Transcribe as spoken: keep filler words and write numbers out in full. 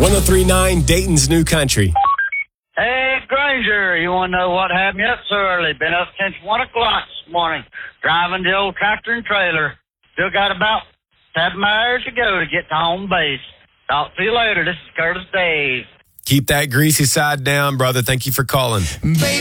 one oh three point nine Dayton's New Country. Hey, Granger, you want to know what happened yet so early? Been up since one o'clock this morning, driving the old tractor and trailer. Still got about seven hours to go to get to home base. Talk to you later. This is Curtis Dave. Keep that greasy side down, brother. Thank you for calling. Baby.